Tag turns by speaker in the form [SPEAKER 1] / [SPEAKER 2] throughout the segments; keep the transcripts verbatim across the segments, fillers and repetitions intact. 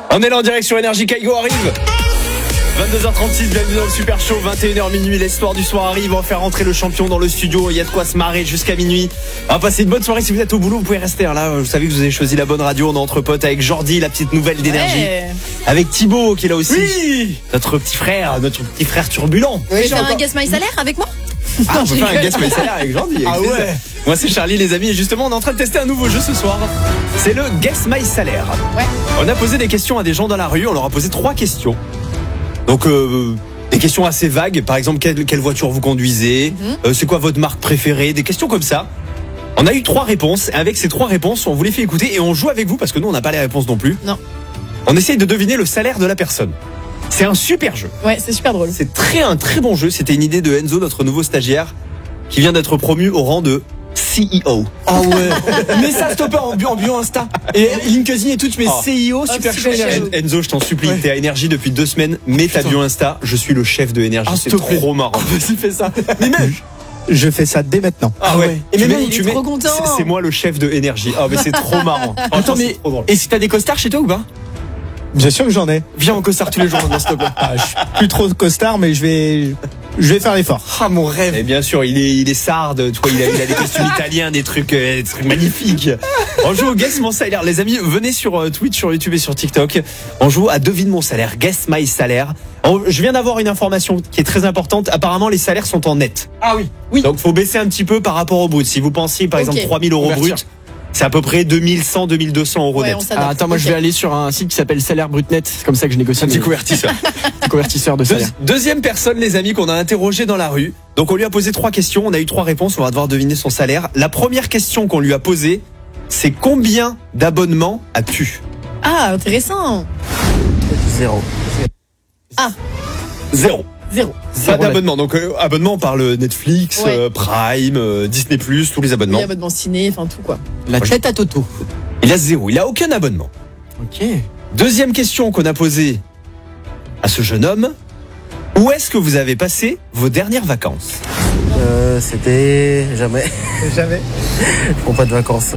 [SPEAKER 1] On est là en direct sur Énergie, Kaigo arrive. vingt-deux heures trente-six, bienvenue dans le Super Show. Vingt et une heures minuit, l'espoir du soir arrive. On va faire rentrer le champion dans le studio. Il y a de quoi se marrer jusqu'à minuit. On va passer une bonne soirée. Si vous êtes au boulot, vous pouvez rester là. Vous savez que vous avez choisi la bonne radio. On est entre potes avec Jordi, la petite nouvelle d'Énergie.
[SPEAKER 2] Ouais.
[SPEAKER 1] Avec Thibaut qui est là aussi.
[SPEAKER 3] Oui.
[SPEAKER 1] Notre petit frère, notre petit frère turbulent.
[SPEAKER 2] Vous voulez faire un Guess My Salaire avec moi?
[SPEAKER 1] Ah, on peut faire un Guess My Salaire avec Jordi.
[SPEAKER 3] Ah ouais.
[SPEAKER 1] Moi c'est Charlie les amis et justement on est en train de tester un nouveau jeu ce soir. C'est le Guess My Salaire.
[SPEAKER 2] Ouais.
[SPEAKER 1] On a posé des questions à des gens dans la rue. On leur a posé trois questions. Donc euh, des questions assez vagues. Par exemple, quelle, quelle voiture vous conduisez, mm-hmm. euh, c'est quoi votre marque préférée, des questions comme ça. On a eu trois réponses. Et avec ces trois réponses, on vous les fait écouter et on joue avec vous parce que nous on n'a pas les réponses non plus.
[SPEAKER 2] Non.
[SPEAKER 1] On essaye de deviner le salaire de la personne. C'est un super jeu.
[SPEAKER 2] Ouais, c'est super drôle.
[SPEAKER 1] C'est très un très bon jeu. C'était une idée de Enzo, notre nouveau stagiaire, qui vient d'être promu au rang de C E O.
[SPEAKER 3] Ah ouais. Mets ça stopper en bio, en bio Insta. Et LinkedIn et tout, tu mets
[SPEAKER 1] oh.
[SPEAKER 3] C E O, super
[SPEAKER 2] oh,
[SPEAKER 3] chaud.
[SPEAKER 1] En, Enzo, je t'en supplie,
[SPEAKER 3] ouais.
[SPEAKER 1] t'es à Énergie depuis deux semaines. Mets ta bio Insta. Je suis le chef de Énergie.
[SPEAKER 3] Ah,
[SPEAKER 1] c'est
[SPEAKER 3] trop
[SPEAKER 1] plaît. marrant.
[SPEAKER 3] Ah, vas-y, fais ça. Mais même.
[SPEAKER 4] Je fais ça dès maintenant.
[SPEAKER 1] Ah ouais.
[SPEAKER 3] Et
[SPEAKER 1] tu
[SPEAKER 3] même
[SPEAKER 1] mets,
[SPEAKER 2] il
[SPEAKER 1] tu
[SPEAKER 2] est
[SPEAKER 1] mets,
[SPEAKER 2] trop content.
[SPEAKER 1] c'est, c'est moi le chef de Énergie. Ah mais c'est trop marrant.
[SPEAKER 3] Attends, mais est-ce que t'as des costards chez toi ou pas?
[SPEAKER 4] Bien sûr que j'en ai.
[SPEAKER 3] Viens en costard tous les jours maintenant, s'il te plaît.
[SPEAKER 4] Ah, je suis plus trop costard, mais je vais, je vais faire l'effort.
[SPEAKER 3] Ah mon rêve.
[SPEAKER 1] Et bien sûr, il est, il est sarde. Tu vois, il a, il a des costumes italiens, des trucs, euh, des trucs magnifiques. On joue au Guess Mon Salaire. Les amis, venez sur euh, Twitch, sur YouTube et sur TikTok. On joue à Devine Mon Salaire. Guess My Salaire. On, je viens d'avoir une information qui est très importante. Apparemment, les salaires sont en net.
[SPEAKER 3] Ah oui.
[SPEAKER 2] Oui.
[SPEAKER 1] Donc, faut baisser un petit peu par rapport au brut. Si vous pensiez, par
[SPEAKER 2] Ok.
[SPEAKER 1] exemple, trois mille euros
[SPEAKER 3] Ouverture.
[SPEAKER 1] brut, c'est à peu près deux mille cent, deux mille deux cents euros
[SPEAKER 2] Ouais,
[SPEAKER 1] net.
[SPEAKER 2] on s'adapte.
[SPEAKER 3] Ah, attends, moi
[SPEAKER 2] Ok.
[SPEAKER 3] je vais aller sur un site qui s'appelle Salaire Brut Net. C'est comme ça que je négocie.
[SPEAKER 1] Un petit
[SPEAKER 3] mes-
[SPEAKER 1] convertisseur.
[SPEAKER 3] mes convertisseurs de
[SPEAKER 1] Deux-
[SPEAKER 3] salaire.
[SPEAKER 1] deuxième personne, les amis, qu'on a interrogé dans la rue. Donc, on lui a posé trois questions. On a eu trois réponses. On va devoir deviner son salaire. La première question qu'on lui a posée, c'est combien d'abonnements as-tu?
[SPEAKER 2] Ah, intéressant.
[SPEAKER 4] Zéro.
[SPEAKER 1] Zéro.
[SPEAKER 2] Zéro.
[SPEAKER 1] Pas
[SPEAKER 3] Zéro
[SPEAKER 1] d'abonnement. Donc, euh, abonnement, on parle Netflix,
[SPEAKER 2] Ouais.
[SPEAKER 1] euh, Prime, euh, Disney plus, tous les abonnements.
[SPEAKER 2] Oui, abonnement ciné, enfin tout quoi.
[SPEAKER 3] La tête à Toto.
[SPEAKER 1] Il a zéro. Il a aucun abonnement.
[SPEAKER 3] Ok.
[SPEAKER 1] Deuxième question qu'on a posée à ce jeune homme. Où est-ce que vous avez passé vos dernières vacances?
[SPEAKER 5] Euh, c'était jamais.
[SPEAKER 4] Jamais.
[SPEAKER 5] Je prends pas de vacances.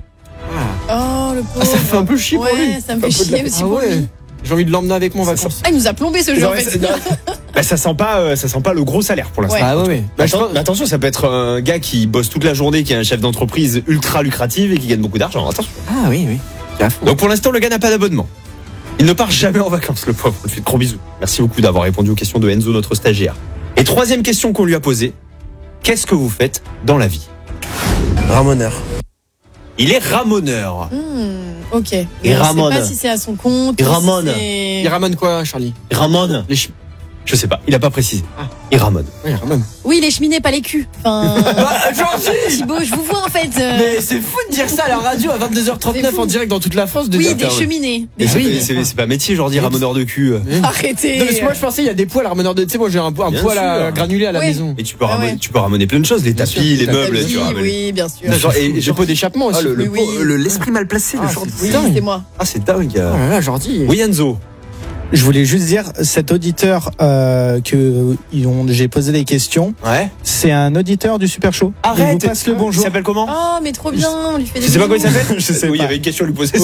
[SPEAKER 2] Oh le pauvre.
[SPEAKER 3] Ah, ça fait un peu chier pour lui.
[SPEAKER 2] Ouais, ça me fait chier aussi
[SPEAKER 3] Ah
[SPEAKER 2] pour
[SPEAKER 3] ouais.
[SPEAKER 2] lui.
[SPEAKER 3] J'ai envie de l'emmener avec moi en
[SPEAKER 1] Ça
[SPEAKER 3] vacances.
[SPEAKER 2] Ah, il nous a plombé ce jeu en
[SPEAKER 1] Ouais,
[SPEAKER 2] fait.
[SPEAKER 1] c'est- bah, ça sent pas, euh, ça sent pas le gros salaire pour l'instant.
[SPEAKER 2] Ouais.
[SPEAKER 3] Ah ouais, ouais. Bah, je
[SPEAKER 1] Attends-
[SPEAKER 3] pense-
[SPEAKER 1] mais attention, ça peut être un gars qui bosse toute la journée, qui est un chef d'entreprise ultra lucratif et qui gagne beaucoup d'argent. Attention.
[SPEAKER 3] Ah oui, oui. C'est à fond.
[SPEAKER 1] Donc pour l'instant, le gars n'a pas d'abonnement. Il ne part jamais en vacances, le pauvre. On lui fait de gros bisous. Merci beaucoup d'avoir répondu aux questions de Enzo, notre stagiaire. Et troisième question qu'on lui a posée. Qu'est-ce que vous faites dans la vie?
[SPEAKER 5] Ramoneur.
[SPEAKER 1] Il est ramoneur.
[SPEAKER 2] Hmm, ok.
[SPEAKER 1] Et
[SPEAKER 2] Mais on
[SPEAKER 1] Ramon.
[SPEAKER 2] sait pas si c'est à son compte.
[SPEAKER 1] Et
[SPEAKER 2] ou si
[SPEAKER 1] Ramon.
[SPEAKER 2] c'est-
[SPEAKER 3] Il ramène quoi, Charlie?
[SPEAKER 1] Il ramone.
[SPEAKER 3] Les chi-
[SPEAKER 1] Je sais pas, il a pas précisé. Il ramone.
[SPEAKER 3] Ouais, il ramène.
[SPEAKER 2] Oui, les cheminées, pas les culs. Enfin.
[SPEAKER 3] Bah, Georgie.
[SPEAKER 2] Thibaut, je vous vois en fait. euh,
[SPEAKER 3] Mais c'est fou de dire ça à la radio à vingt-deux heures trente-neuf
[SPEAKER 2] C'est fou.
[SPEAKER 3] en direct dans toute la France. De
[SPEAKER 2] Oui,
[SPEAKER 3] dire-
[SPEAKER 2] des cheminées.
[SPEAKER 1] Et
[SPEAKER 2] Des
[SPEAKER 1] c'est,
[SPEAKER 2] cheminées.
[SPEAKER 1] c'est, c'est pas métier, genre dire ramoneur de cul.
[SPEAKER 2] Arrêtez.
[SPEAKER 3] Non, parce que moi je pensais il y a des poils à rameneur de. Tu sais, moi j'ai un, po- un
[SPEAKER 1] Bien
[SPEAKER 3] poil à
[SPEAKER 1] sûr.
[SPEAKER 3] granulé à la
[SPEAKER 2] Ouais.
[SPEAKER 3] maison.
[SPEAKER 1] Et tu peux,
[SPEAKER 2] Ah
[SPEAKER 1] ramoner,
[SPEAKER 2] ouais.
[SPEAKER 1] tu peux ramoner plein de choses, les
[SPEAKER 3] Bien
[SPEAKER 1] tapis,
[SPEAKER 3] sûr,
[SPEAKER 1] les
[SPEAKER 3] les
[SPEAKER 1] meubles,
[SPEAKER 2] Oui,
[SPEAKER 1] tu ramènes.
[SPEAKER 2] oui, bien sûr.
[SPEAKER 1] Genre, et,
[SPEAKER 3] J'ai pas d'échappement aussi.
[SPEAKER 1] Ah, le, le,
[SPEAKER 2] Oui, oui.
[SPEAKER 1] le- l'esprit mal placé de
[SPEAKER 3] Ah,
[SPEAKER 1] Jordi.
[SPEAKER 3] c'est-
[SPEAKER 2] Oui, c'est moi.
[SPEAKER 1] Ah, c'est dingue.
[SPEAKER 3] Oh là là, Jordi.
[SPEAKER 1] Oui, Enzo.
[SPEAKER 4] Je voulais juste dire, cet auditeur euh, que ils ont- j'ai posé des questions,
[SPEAKER 1] Ouais.
[SPEAKER 4] c'est un auditeur du Super Show. Il vous passe le
[SPEAKER 1] Il
[SPEAKER 4] bonjour.
[SPEAKER 1] s'appelle comment?
[SPEAKER 2] Oh, mais trop bien. On lui fait des
[SPEAKER 1] Tu sais pas comment il
[SPEAKER 2] bisous.
[SPEAKER 1] s'appelle?
[SPEAKER 4] Je sais
[SPEAKER 1] Oui, il y
[SPEAKER 4] pas.
[SPEAKER 1] avait une question à lui poser.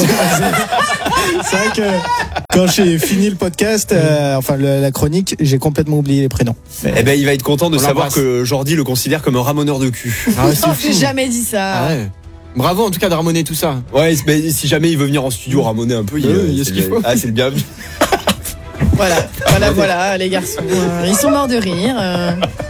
[SPEAKER 4] C'est vrai que quand j'ai fini le podcast, euh, enfin le- la chronique, j'ai complètement oublié les prénoms.
[SPEAKER 1] Eh ben, il va être content de
[SPEAKER 3] On
[SPEAKER 1] savoir
[SPEAKER 3] l'embrasse.
[SPEAKER 1] que Jordi le considère comme un ramoneur de cul.
[SPEAKER 3] Ah ouais,
[SPEAKER 2] Oh,
[SPEAKER 3] c'est
[SPEAKER 2] j'ai
[SPEAKER 3] fou.
[SPEAKER 2] jamais dit ça.
[SPEAKER 3] Ah ouais. Bravo en tout cas de ramoner tout ça.
[SPEAKER 1] Ouais, mais si jamais il veut venir en studio ramoner un peu, il,
[SPEAKER 3] Oui,
[SPEAKER 1] euh,
[SPEAKER 3] il y a
[SPEAKER 1] c'est
[SPEAKER 3] ce qu'il
[SPEAKER 1] le-
[SPEAKER 3] faut.
[SPEAKER 1] Ah, c'est le bienvenu.
[SPEAKER 2] Voilà, voilà, voilà, les garçons. euh, ils sont morts de rire. euh.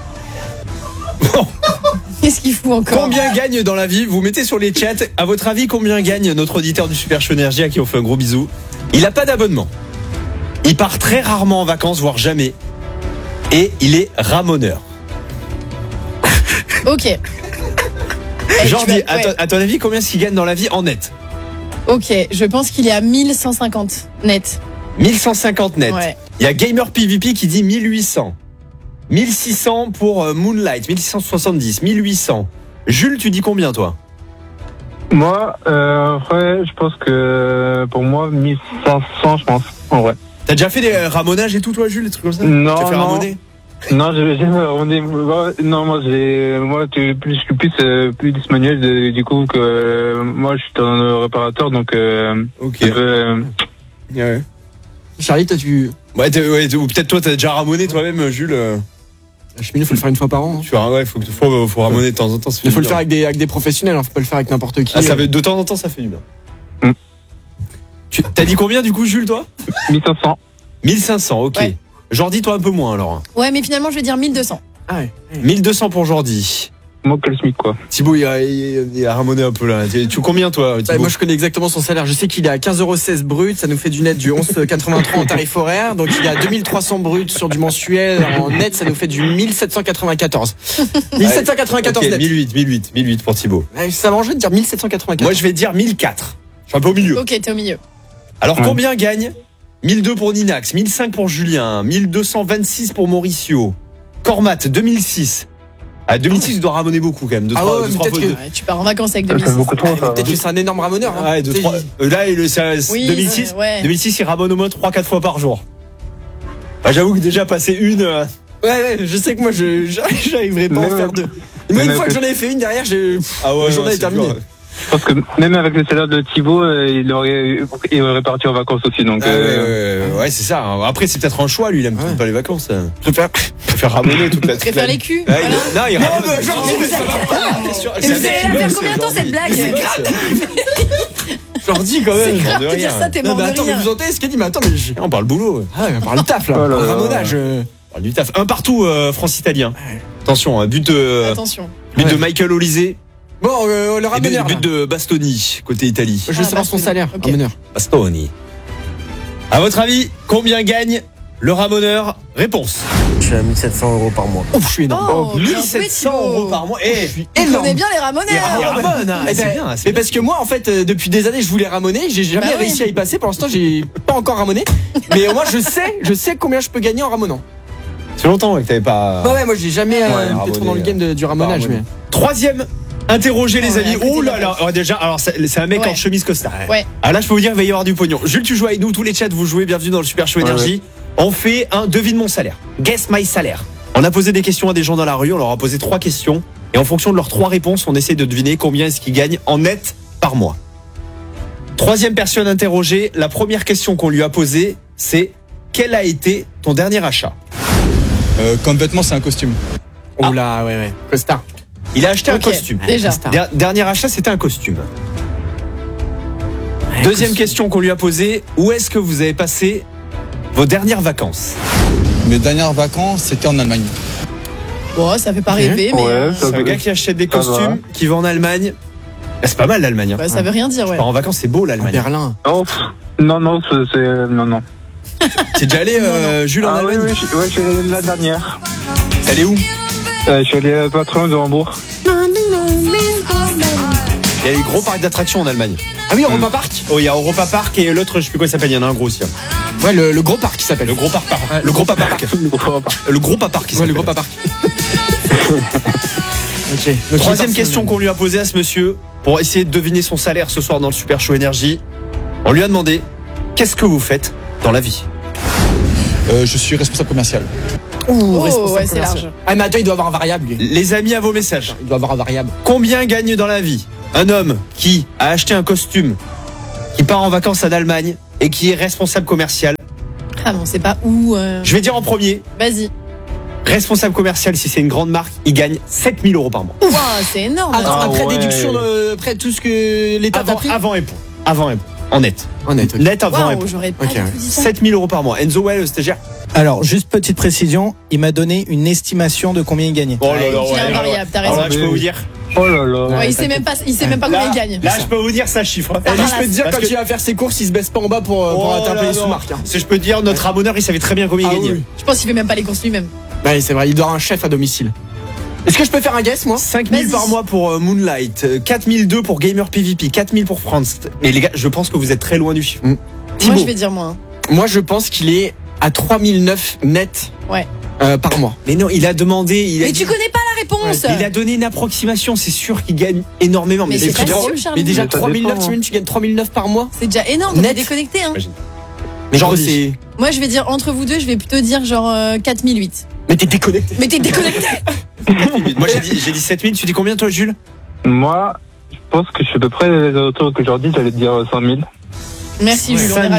[SPEAKER 1] Bon.
[SPEAKER 2] Qu'est-ce qu'il fout encore?
[SPEAKER 1] Combien gagne dans la vie? Vous mettez sur les chats. À votre avis, combien gagne notre auditeur du Super Show Énergie à qui on fait un gros bisou? Il a pas d'abonnement. Il part très rarement en vacances, voire jamais. Et il est ramoneur.
[SPEAKER 2] Ok. Eh,
[SPEAKER 1] Jordi,
[SPEAKER 2] tu vas-
[SPEAKER 1] à,
[SPEAKER 2] ouais.
[SPEAKER 1] ton- à ton avis, combien est-ce qu'il gagne dans la vie en net?
[SPEAKER 2] Ok, je pense qu'il est à mille cent cinquante net.
[SPEAKER 1] mille cent cinquante net.
[SPEAKER 2] Ouais.
[SPEAKER 1] Il y a Gamer P V P qui dit mille huit cents. mille six cents pour euh, Moonlight, mille six cent soixante-dix, mille huit cents. Jules, tu dis combien toi?
[SPEAKER 6] Moi, euh, après, je pense que pour moi, mille cinq cents, je pense, en vrai.
[SPEAKER 1] T'as déjà fait des euh, ramonages et tout toi, Jules, des trucs comme ça?
[SPEAKER 6] Non,
[SPEAKER 1] Tu as fait
[SPEAKER 6] non.
[SPEAKER 1] ramoner?
[SPEAKER 6] Non, j'ai jamais ramonné. Moi, non, moi, j'ai, moi, tu plus, je suis plus, euh, plus manuel, de- du coup, que, euh, moi, je suis un réparateur, donc, euh,
[SPEAKER 1] Ok.
[SPEAKER 6] un peu, euh,
[SPEAKER 1] Ouais.
[SPEAKER 3] Charlie, toi, tu.
[SPEAKER 1] Ouais, t'es- ouais, ou peut-être toi, t'as déjà ramoné toi-même, Jules. euh,
[SPEAKER 3] Cheminée, faut le faire une fois par an. hein.
[SPEAKER 1] Tu vois, ouais, faut, faut, faut ramoner de temps en temps. ça fait
[SPEAKER 3] Il faut
[SPEAKER 1] du
[SPEAKER 3] le faire
[SPEAKER 1] bien.
[SPEAKER 3] avec des, avec des professionnels, hein, faut pas le faire avec n'importe qui.
[SPEAKER 1] Ah, ça fait, de temps en temps, ça fait du bien.
[SPEAKER 6] Mm.
[SPEAKER 1] Tu, t'as dit combien du coup, Jules, toi
[SPEAKER 6] mille cinq cents.
[SPEAKER 1] mille cinq cents, ok.
[SPEAKER 2] Ouais.
[SPEAKER 1] Jordi, toi un peu moins alors.
[SPEAKER 2] Ouais, mais finalement, je vais dire mille deux cents.
[SPEAKER 3] Ah ouais.
[SPEAKER 1] mille deux cents pour Jordi.
[SPEAKER 6] Moi, que le SMIC, quoi.
[SPEAKER 1] Thibaut, il a, il a ramoné un peu là. Tu tu combien toi,
[SPEAKER 3] Bah,
[SPEAKER 1] Thibaut?
[SPEAKER 3] moi je connais exactement son salaire. Je sais qu'il est à quinze euros seize brut, ça nous fait du net du onze quatre-vingt-trois en tarif horaire. Donc il est à deux mille trois cents brut sur du mensuel. En net, ça nous fait du mille sept cent quatre-vingt-quatorze. mille sept cent quatre-vingt-quatorze
[SPEAKER 1] Ok,
[SPEAKER 3] net.
[SPEAKER 1] mille huit, mille huit, mille huit pour Thibaut.
[SPEAKER 3] Ouais, ça m'arrangerait de dire mille sept cent quatre-vingt-quatorze.
[SPEAKER 1] Moi, je vais dire mille quatre. Je suis un peu au milieu.
[SPEAKER 2] Ok, t'es au milieu.
[SPEAKER 1] Alors,
[SPEAKER 6] Ouais.
[SPEAKER 1] combien gagne mille deux pour Ninax, mille cinq pour Julien, mille deux cent vingt-six pour Mauricio, Cormat, deux mille six. Ah, deux mille six, il doit ramoner beaucoup quand même. Deux,
[SPEAKER 3] Ah
[SPEAKER 1] trois,
[SPEAKER 3] ouais,
[SPEAKER 1] deux,
[SPEAKER 3] mais
[SPEAKER 1] trois
[SPEAKER 3] peut-être
[SPEAKER 1] fois,
[SPEAKER 3] que-
[SPEAKER 1] deux-
[SPEAKER 2] Ouais, tu pars en vacances avec
[SPEAKER 6] Ça
[SPEAKER 2] deux mille six.
[SPEAKER 6] fait beaucoup trop, ça.
[SPEAKER 3] Peut-être que c'est un énorme ramoneur. Hein.
[SPEAKER 1] Ouais, deux,
[SPEAKER 3] Tu sais,
[SPEAKER 1] trois.
[SPEAKER 3] il-
[SPEAKER 1] Euh, Là, il- c'est-
[SPEAKER 2] Oui,
[SPEAKER 1] deux mille six,
[SPEAKER 2] c'est- ouais.
[SPEAKER 1] deux mille six, il ramone au moins trois quatre fois par jour. Bah, j'avoue que déjà passer une. euh,
[SPEAKER 3] Ouais, ouais, je sais que moi je je- j'arriverai pas à en
[SPEAKER 6] Même-
[SPEAKER 3] faire deux. Moi, une
[SPEAKER 6] même
[SPEAKER 3] fois que
[SPEAKER 6] avec-
[SPEAKER 3] j'en ai fait une derrière, j'ai.
[SPEAKER 1] Ah
[SPEAKER 3] La journée
[SPEAKER 1] non,
[SPEAKER 3] est
[SPEAKER 1] c'est
[SPEAKER 3] terminée.
[SPEAKER 1] dur.
[SPEAKER 6] Je pense que même avec le salaire de Thibaut, euh, il aurait, il aurait parti en vacances aussi. Donc,
[SPEAKER 1] Ah, ouais,
[SPEAKER 6] euh,
[SPEAKER 1] ouais, ouais, ouais, c'est ça. Après, c'est peut-être un choix, lui, il aime
[SPEAKER 3] Ouais.
[SPEAKER 1] pas les vacances. euh.
[SPEAKER 3] Je préfère.
[SPEAKER 1] Il préfère ramoner toute la
[SPEAKER 2] Je préfère les culs.
[SPEAKER 1] Ouais,
[SPEAKER 2] Voilà.
[SPEAKER 1] il- Non, il ramone.
[SPEAKER 3] mais genre,
[SPEAKER 1] Mais
[SPEAKER 3] mais
[SPEAKER 1] ça va pas, c'est sûr, c'est
[SPEAKER 2] Mais
[SPEAKER 1] un mec
[SPEAKER 2] elle
[SPEAKER 1] qui
[SPEAKER 2] va faire
[SPEAKER 1] bosse,
[SPEAKER 2] combien de temps,
[SPEAKER 1] aujourd'hui.
[SPEAKER 2] cette blague
[SPEAKER 1] C'est grave.
[SPEAKER 3] Je leur dis quand même.
[SPEAKER 2] C'est grave
[SPEAKER 1] de
[SPEAKER 2] de dire
[SPEAKER 1] rien.
[SPEAKER 2] ça, t'es
[SPEAKER 3] Non,
[SPEAKER 2] mort
[SPEAKER 3] mais
[SPEAKER 2] de
[SPEAKER 3] attends, mais
[SPEAKER 2] rire.
[SPEAKER 3] vous entendez ce qu'elle dit? Mais attends, mais je.
[SPEAKER 1] On parle boulot.
[SPEAKER 3] Ah, on parle taf là.
[SPEAKER 6] Oh là là.
[SPEAKER 3] Ramonage. euh.
[SPEAKER 1] On parle du taf. Un partout, euh, France-Italien. Attention, un but de,
[SPEAKER 2] Attention.
[SPEAKER 1] but
[SPEAKER 3] Ouais.
[SPEAKER 1] de Michael Olise
[SPEAKER 3] Bon, euh, le
[SPEAKER 1] et
[SPEAKER 3] ramoneur.
[SPEAKER 1] but
[SPEAKER 3] là.
[SPEAKER 1] de Bastoni, côté Italie.
[SPEAKER 3] Je veux
[SPEAKER 2] Ah,
[SPEAKER 3] savoir son
[SPEAKER 2] Bastoni.
[SPEAKER 3] salaire.
[SPEAKER 2] Ok.
[SPEAKER 3] Ramoneur.
[SPEAKER 1] Bastoni. À votre avis, combien gagne le ramoneur? Réponse.
[SPEAKER 5] Je suis à mille sept cents euros par mois.
[SPEAKER 3] Ouf, je suis énorme.
[SPEAKER 2] Oh, bien
[SPEAKER 1] mille
[SPEAKER 2] joué,
[SPEAKER 1] sept cents
[SPEAKER 2] Thibaut.
[SPEAKER 1] euros par mois. Eh,
[SPEAKER 2] Il
[SPEAKER 3] énorme.
[SPEAKER 2] connaît bien les ramoneurs.
[SPEAKER 1] il ramone, hein.
[SPEAKER 3] Eh
[SPEAKER 1] C'est
[SPEAKER 3] ben,
[SPEAKER 1] bien, c'est
[SPEAKER 3] mais
[SPEAKER 1] bien.
[SPEAKER 3] parce que moi, en fait, euh, depuis des années, je voulais ramoner. J'ai jamais
[SPEAKER 2] Bah oui.
[SPEAKER 3] réussi à y passer. Pour l'instant, j'ai pas encore ramoné. Mais au moins, je sais, je sais combien je peux gagner en ramonant.
[SPEAKER 1] C'est longtemps ouais, que t'avais pas.
[SPEAKER 3] Bah ouais, moi, j'ai jamais euh,
[SPEAKER 1] Ouais,
[SPEAKER 3] été trop
[SPEAKER 1] ramoner,
[SPEAKER 3] dans le game de- du ramonage.
[SPEAKER 1] ramoner.
[SPEAKER 3] Mais...
[SPEAKER 1] Troisième, interrogé les
[SPEAKER 2] Ouais,
[SPEAKER 1] amis.
[SPEAKER 2] à côté
[SPEAKER 1] Oh
[SPEAKER 2] de
[SPEAKER 1] là
[SPEAKER 2] la
[SPEAKER 1] là,
[SPEAKER 2] place.
[SPEAKER 1] alors, déjà, alors c'est c'est un mec
[SPEAKER 2] Ouais.
[SPEAKER 1] en chemise costard.
[SPEAKER 2] Ouais.
[SPEAKER 1] Ah là, je peux vous dire, il va y avoir du pognon. Jules, tu joues avec nous, tous les chats, vous jouez, bienvenue dans le Super Show
[SPEAKER 6] Ouais,
[SPEAKER 1] Énergie. On fait un devine mon salaire. Guess my salaire. On a posé des questions à des gens dans la rue, on leur a posé trois questions. Et en fonction de leurs trois réponses, on essaie de deviner combien est-ce qu'ils gagnent en net par mois. Troisième personne interrogée, la première question qu'on lui a posée, c'est quel a été ton dernier achat?
[SPEAKER 7] Euh, comme vêtement, c'est un costume.
[SPEAKER 3] Oh là, ouais, ouais. Costa.
[SPEAKER 1] Il a acheté
[SPEAKER 2] Ok,
[SPEAKER 1] un costume.
[SPEAKER 2] déjà.
[SPEAKER 1] Der- dernier achat, c'était un costume. Deuxième question qu'on lui a posée, où est-ce que vous avez passé vos dernières vacances?
[SPEAKER 7] Mes dernières vacances, c'était en Allemagne.
[SPEAKER 2] Bon, ça fait pas rêver, mais
[SPEAKER 6] Ouais,
[SPEAKER 2] euh,
[SPEAKER 6] ça
[SPEAKER 1] C'est un gars qui achète des
[SPEAKER 6] Ça va.
[SPEAKER 1] costumes, qui va en Allemagne. Ah, c'est pas mal l'Allemagne. Hein.
[SPEAKER 2] ouais, ça veut rien dire, ouais.
[SPEAKER 1] Part en vacances, c'est beau
[SPEAKER 3] À
[SPEAKER 1] l'Allemagne.
[SPEAKER 3] Berlin.
[SPEAKER 6] Oh, pff, non, non, c'est, c'est- non, non.
[SPEAKER 1] T'es déjà allé, euh, Jules, en
[SPEAKER 6] Ah oui,
[SPEAKER 1] Allemagne?
[SPEAKER 6] oui, je, ouais, je suis allé la dernière.
[SPEAKER 1] T'es allé où?
[SPEAKER 6] Euh, je suis allé euh, pas très loin de Hambourg.
[SPEAKER 1] Il y a eu gros parc d'attractions en Allemagne.
[SPEAKER 3] Ah oui, Europa Park.
[SPEAKER 1] Oh, il y a Europa Park et l'autre, je sais plus quoi il s'appelle, il y en a un gros aussi. hein.
[SPEAKER 3] Ouais, le, le gros parc qui s'appelle.
[SPEAKER 1] Le gros parc. Le gros parc. Le gros parc. qui
[SPEAKER 3] Ouais, le
[SPEAKER 1] s'appelle.
[SPEAKER 3] gros parc. Ok. Donc,
[SPEAKER 1] Troisième
[SPEAKER 3] il est
[SPEAKER 1] question
[SPEAKER 3] parti,
[SPEAKER 1] qu'on lui a posée à ce monsieur pour essayer de deviner son salaire ce soir dans le Super Show Énergie. On lui a demandé qu'est-ce que vous faites dans la vie?
[SPEAKER 7] Euh, je suis responsable commercial.
[SPEAKER 3] Ouh,
[SPEAKER 2] Oh,
[SPEAKER 3] responsable
[SPEAKER 2] ouais, c'est
[SPEAKER 3] commercial.
[SPEAKER 2] large.
[SPEAKER 3] Ah, mais attends, il doit avoir un variable, lui.
[SPEAKER 1] Les amis, à vos messages.
[SPEAKER 3] Il doit avoir un variable.
[SPEAKER 1] Combien gagne dans la vie un homme qui a acheté un costume, qui part en vacances en Allemagne et qui est responsable commercial?
[SPEAKER 2] Ah non, c'est pas où. euh,
[SPEAKER 1] Je vais dire en premier,
[SPEAKER 2] Vas-y.
[SPEAKER 1] responsable commercial, si c'est une grande marque, il gagne sept mille euros par mois.
[SPEAKER 2] Ouah, c'est énorme.
[SPEAKER 3] Attends,
[SPEAKER 6] Ah
[SPEAKER 3] après
[SPEAKER 6] ouais.
[SPEAKER 3] déduction, de, après tout ce que l'État t'a
[SPEAKER 1] Avant,
[SPEAKER 3] pris.
[SPEAKER 1] avant impôt. Avant impôt. En net.
[SPEAKER 3] Honnête. ok.
[SPEAKER 1] Net avant
[SPEAKER 2] Waouh,
[SPEAKER 1] impôt.
[SPEAKER 2] j'aurais pas
[SPEAKER 3] Ok,
[SPEAKER 2] du
[SPEAKER 3] ouais.
[SPEAKER 2] tout dit ça.
[SPEAKER 1] sept mille euros par mois. Enzo, ouais, le stagiaire.
[SPEAKER 4] Alors, juste petite précision, il m'a donné une estimation de combien il gagnait.
[SPEAKER 1] Oh
[SPEAKER 2] Ouais, il a un variable, t'as
[SPEAKER 1] Alors
[SPEAKER 2] raison.
[SPEAKER 1] là, je peux vous dire.
[SPEAKER 6] Oh là là.
[SPEAKER 2] Ouais, il sait même pas, il sait même pas combien
[SPEAKER 1] Là,
[SPEAKER 2] il gagne.
[SPEAKER 1] là, je peux vous dire ça chiffre.
[SPEAKER 3] Et lui, je peux te dire,
[SPEAKER 1] Parce
[SPEAKER 3] quand
[SPEAKER 1] que-
[SPEAKER 3] il va faire ses courses, il se baisse pas en bas pour, euh, pour
[SPEAKER 1] Oh
[SPEAKER 3] attraper
[SPEAKER 1] là
[SPEAKER 3] les
[SPEAKER 1] non.
[SPEAKER 3] sous-marques. hein.
[SPEAKER 1] Si je peux te dire, notre ramoneur, il savait très bien combien il
[SPEAKER 3] Ah
[SPEAKER 1] gagnait.
[SPEAKER 3] oui.
[SPEAKER 2] Je pense qu'il fait même pas les courses lui-même.
[SPEAKER 3] Ouais, c'est vrai, il doit avoir un chef à domicile. Est-ce que je peux faire un guess, moi?
[SPEAKER 1] cinq mille
[SPEAKER 2] Vas-y.
[SPEAKER 1] par mois pour euh, Moonlight, euh, quatre mille deux pour Gamer P V P, quatre mille pour France. Mais les gars, je pense que vous êtes très loin du chiffre.
[SPEAKER 3] Mm.
[SPEAKER 1] Thibaut.
[SPEAKER 2] Moi, je vais dire moins.
[SPEAKER 3] Moi, je pense qu'il est à trois mille neuf net
[SPEAKER 2] Ouais.
[SPEAKER 3] euh, par mois.
[SPEAKER 1] Mais non, il a demandé. Il a,
[SPEAKER 2] Mais tu connais pas la réponse.
[SPEAKER 1] il a donné une approximation, c'est sûr qu'il gagne énormément.
[SPEAKER 2] Mais
[SPEAKER 1] les
[SPEAKER 2] c'est
[SPEAKER 1] prix de-
[SPEAKER 2] facile, Charlie.
[SPEAKER 3] Mais déjà,
[SPEAKER 6] Mais ça
[SPEAKER 3] trois mille neuf,
[SPEAKER 6] dépend,
[SPEAKER 3] t'imagines, tu gagnes trois mille neuf par mois?
[SPEAKER 2] C'est déjà énorme,
[SPEAKER 3] Net.
[SPEAKER 2] t'es déconnecté. Hein.
[SPEAKER 3] Mais genre,
[SPEAKER 1] Jordi.
[SPEAKER 3] c'est.
[SPEAKER 2] Moi, je vais dire entre vous deux, je vais plutôt dire genre euh, quatre mille huit.
[SPEAKER 3] Mais t'es déconnecté.
[SPEAKER 2] Mais t'es déconnecté.
[SPEAKER 1] Moi, j'ai dit, j'ai dit sept mille. Tu dis combien, toi, Jules?
[SPEAKER 6] Moi, je pense que je suis à peu près les auteurs que Jordi, j'allais te dire cinq mille.
[SPEAKER 2] Merci Jules, on est
[SPEAKER 1] cinq mille.
[SPEAKER 2] raccord.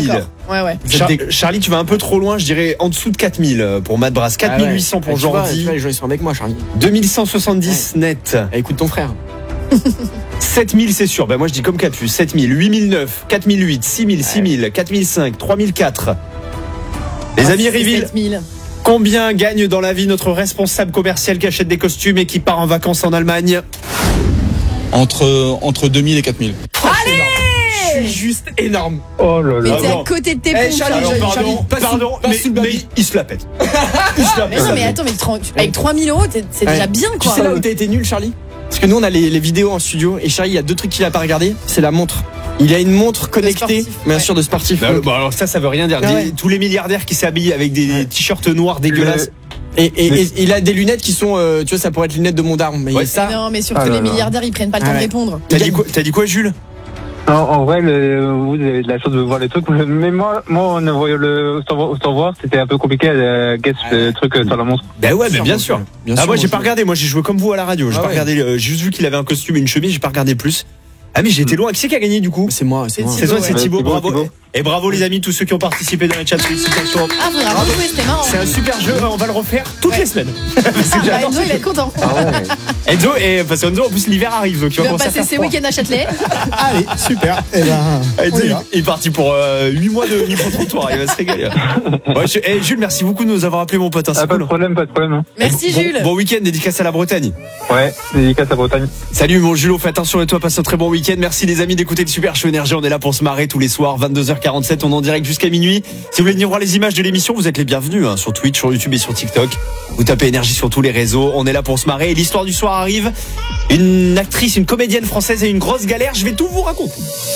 [SPEAKER 2] Ouais, ouais.
[SPEAKER 1] Char- Charlie, tu vas un peu trop loin, je dirais en dessous de quatre mille pour Madbrass. quatre mille huit cents pour
[SPEAKER 3] Ah, tu vois,
[SPEAKER 1] Jordi.
[SPEAKER 3] tu vois, les gens ils sont avec moi, Charlie.
[SPEAKER 1] deux mille cent soixante-dix net.
[SPEAKER 3] Eh, écoute ton frère.
[SPEAKER 1] sept mille c'est sûr. Ben moi je dis comme Capu. sept mille, huit mille neuf, quatre mille huit, six mille, six mille, quatre mille cinq, trois mille quatre. Les amis Riville,
[SPEAKER 2] sept mille.
[SPEAKER 1] combien gagne dans la vie notre responsable commercial qui achète des costumes et qui part en vacances en Allemagne?
[SPEAKER 7] Entre, entre deux mille et quatre mille.
[SPEAKER 3] Je suis juste énorme.
[SPEAKER 6] Oh là
[SPEAKER 2] Mais
[SPEAKER 6] là.
[SPEAKER 2] t'es
[SPEAKER 1] non.
[SPEAKER 2] à côté de tes
[SPEAKER 3] Eh,
[SPEAKER 2] pompes.
[SPEAKER 3] Charlie,
[SPEAKER 2] Charlie.
[SPEAKER 3] Charlie,
[SPEAKER 1] pardon,
[SPEAKER 3] Charlie, passe
[SPEAKER 1] pardon,
[SPEAKER 3] sous- passe
[SPEAKER 1] mais,
[SPEAKER 3] sous le baby.
[SPEAKER 1] mais il se la pète. Il se la
[SPEAKER 2] Mais
[SPEAKER 1] pète.
[SPEAKER 2] non, mais attends, mais trente avec trois mille euros, t'es- c'est
[SPEAKER 3] Ouais.
[SPEAKER 2] déjà bien,
[SPEAKER 3] Tu
[SPEAKER 2] quoi.
[SPEAKER 3] sais là où t'as été nul, Charlie? Parce que nous on a les, les vidéos en studio et Charlie il y a deux trucs qu'il a pas regardé. C'est la montre. Il a une montre connectée,
[SPEAKER 2] sportif,
[SPEAKER 3] bien
[SPEAKER 2] ouais.
[SPEAKER 3] sûr de sportif.
[SPEAKER 1] Bah, bon, alors ça, ça veut rien dire.
[SPEAKER 3] Ah
[SPEAKER 1] Des-
[SPEAKER 3] ouais.
[SPEAKER 1] Tous les milliardaires qui s'habillent avec des t-shirts noirs dégueulasses.
[SPEAKER 3] Et, et, et il a des lunettes qui sont, euh, tu vois, ça pourrait être lunettes de Mondarme. Mais
[SPEAKER 1] Ouais.
[SPEAKER 3] ça,
[SPEAKER 2] Mais non, mais surtout
[SPEAKER 6] Ah là
[SPEAKER 2] les
[SPEAKER 6] là.
[SPEAKER 2] milliardaires, ils prennent pas le temps
[SPEAKER 3] Ah
[SPEAKER 2] de
[SPEAKER 3] ouais.
[SPEAKER 2] répondre.
[SPEAKER 1] T'as dit quoi, t'as dit quoi, Jules?
[SPEAKER 6] En, en vrai, le, vous avez de la chance de voir les trucs. Mais moi, moi, on a envoyé le au revoir, c'était un peu compliqué à guess le truc euh, sur la montre.
[SPEAKER 1] Ben ouais, mais
[SPEAKER 3] Sûr,
[SPEAKER 1] bien
[SPEAKER 3] mon
[SPEAKER 1] sûr.
[SPEAKER 3] Dieu. Bien
[SPEAKER 1] Ah
[SPEAKER 3] sûr,
[SPEAKER 1] moi
[SPEAKER 3] mon
[SPEAKER 1] j'ai pas
[SPEAKER 3] Dieu.
[SPEAKER 1] regardé, moi j'ai joué comme vous à la radio. J'ai
[SPEAKER 3] Ah
[SPEAKER 1] pas
[SPEAKER 3] ouais.
[SPEAKER 1] regardé, euh, j'ai juste vu qu'il avait un costume et une chemise. J'ai pas regardé plus. Ah mais j'ai été loin. Qui c'est qui a gagné du coup?
[SPEAKER 3] C'est moi, c'est moi.
[SPEAKER 2] C'est
[SPEAKER 1] C'est toi,
[SPEAKER 2] Thibaut,
[SPEAKER 1] c'est
[SPEAKER 2] ouais.
[SPEAKER 1] Thibaut.
[SPEAKER 6] Thibaut,
[SPEAKER 1] Bravo.
[SPEAKER 6] Thibaut.
[SPEAKER 1] Et bravo les amis, tous ceux qui ont participé dans les chats. Félicitations.
[SPEAKER 2] Ah, faudra rejouer, c'était marrant.
[SPEAKER 1] C'est un super jeu. On va le refaire toutes
[SPEAKER 2] Ouais.
[SPEAKER 1] les semaines. Parce que
[SPEAKER 2] Ah,
[SPEAKER 1] j'adore
[SPEAKER 2] Enzo,
[SPEAKER 1] ce
[SPEAKER 2] il va
[SPEAKER 1] jeu.
[SPEAKER 2] être content.
[SPEAKER 1] Enzo et parce qu'Enzo en plus l'hiver arrive donc il
[SPEAKER 2] Il
[SPEAKER 1] va
[SPEAKER 2] va
[SPEAKER 1] commencer à
[SPEAKER 2] passer
[SPEAKER 1] faire
[SPEAKER 2] ses
[SPEAKER 1] froid.
[SPEAKER 2] week-ends à Châtelet.
[SPEAKER 4] Allez, super. Eh ben,
[SPEAKER 1] Enzo,
[SPEAKER 4] on y
[SPEAKER 1] il,
[SPEAKER 4] va.
[SPEAKER 1] il est parti pour euh, huit mois de micro-trottoir. Il va se régaler. Ouais, je- eh, Jules, merci beaucoup de nous avoir appelé mon pote. hein,
[SPEAKER 6] Ah,
[SPEAKER 1] c'est
[SPEAKER 6] pas de
[SPEAKER 1] cool.
[SPEAKER 6] problème, pas de problème. Hein.
[SPEAKER 2] Merci,
[SPEAKER 1] Bon-
[SPEAKER 2] Jules.
[SPEAKER 1] Bon week-end, dédicace à la Bretagne.
[SPEAKER 6] Ouais, dédicace à Bretagne.
[SPEAKER 1] Salut mon Jules, fais attention et toi, passe un très bon week-end. Merci les amis d'écouter le Super Show Énergie. On est là pour se marrer tous les soirs, vingt-deux heures quarante-sept. On est en direct jusqu'à minuit. Si vous voulez venir voir les images de l'émission, vous êtes les bienvenus hein, sur Twitch, sur YouTube et sur TikTok. Vous tapez Énergie sur tous les réseaux. On est là pour se marrer. Et l'histoire du soir arrive. Une actrice, une comédienne française a une grosse galère. Je vais tout vous raconter.